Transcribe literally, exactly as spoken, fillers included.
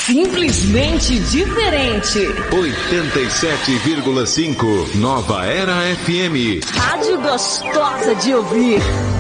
Simplesmente diferente. oitenta e sete vírgula cinco Nova Era F M. Rádio gostosa de ouvir.